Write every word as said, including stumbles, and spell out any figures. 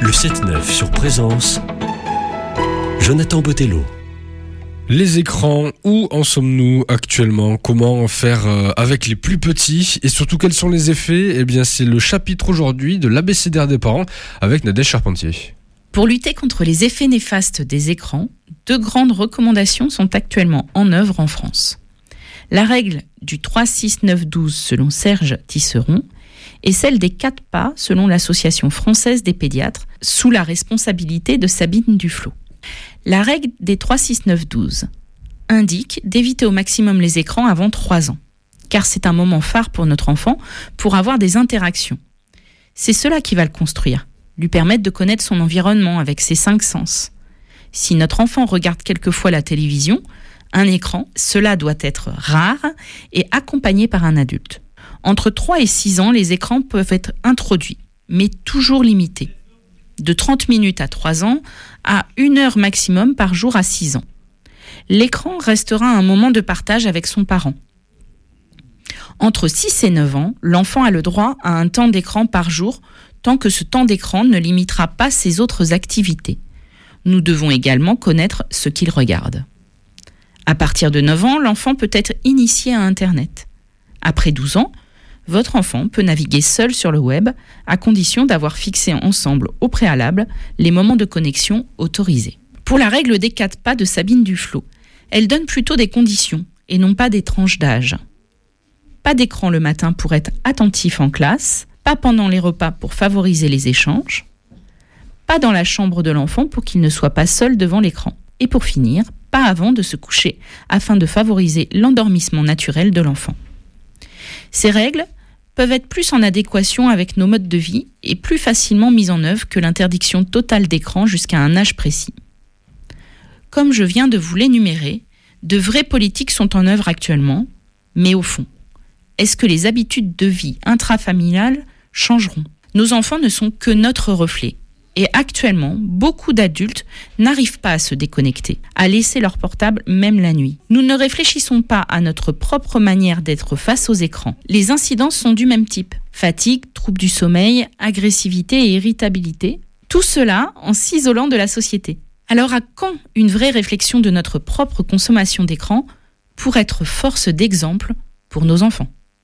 Le sept neuf sur Présence, Jonathan Botello. Les écrans, où en sommes-nous actuellement ? Comment en faire avec les plus petits ? Et surtout, quels sont les effets ? Eh bien, c'est le chapitre aujourd'hui de l'abécédaire des parents avec Nadège Charpentier. Pour lutter contre les effets néfastes des écrans, deux grandes recommandations sont actuellement en œuvre en France. La règle du trois, six, neuf, douze selon Serge Tisseron et celle des quatre pas selon l'Association française des pédiatres sous la responsabilité de Sabine Duflot. La règle des trois, six, neuf, douze indique d'éviter au maximum les écrans avant trois ans, car c'est un moment phare pour notre enfant pour avoir des interactions. C'est cela qui va le construire, lui permettre de connaître son environnement avec ses cinq sens. Si notre enfant regarde quelquefois la télévision, un écran, cela doit être rare et accompagné par un adulte. Entre trois et six ans, les écrans peuvent être introduits, mais toujours limités. De trente minutes à trois ans à une heure maximum par jour à six ans. L'écran restera un moment de partage avec son parent. Entre six et neuf ans, l'enfant a le droit à un temps d'écran par jour tant que ce temps d'écran ne limitera pas ses autres activités. Nous devons également connaître ce qu'il regarde. À partir de neuf ans, l'enfant peut être initié à Internet. Après douze ans, votre enfant peut naviguer seul sur le web, à condition d'avoir fixé ensemble au préalable les moments de connexion autorisés. Pour la règle des quatre pas de Sabine Duflot, elle donne plutôt des conditions et non pas des tranches d'âge. Pas d'écran le matin pour être attentif en classe, pas pendant les repas pour favoriser les échanges, pas dans la chambre de l'enfant pour qu'il ne soit pas seul devant l'écran. Et pour finir, pas avant de se coucher, afin de favoriser l'endormissement naturel de l'enfant. Ces règles peuvent être plus en adéquation avec nos modes de vie et plus facilement mises en œuvre que l'interdiction totale d'écran jusqu'à un âge précis. Comme je viens de vous l'énumérer, de vraies politiques sont en œuvre actuellement, mais au fond, est-ce que les habitudes de vie intrafamiliales changeront ? Nos enfants ne sont que notre reflet. Et actuellement, beaucoup d'adultes n'arrivent pas à se déconnecter, à laisser leur portable même la nuit. Nous ne réfléchissons pas à notre propre manière d'être face aux écrans. Les incidences sont du même type. Fatigue, troubles du sommeil, agressivité et irritabilité. Tout cela en s'isolant de la société. Alors à quand une vraie réflexion de notre propre consommation d'écran pour être force d'exemple pour nos enfants ?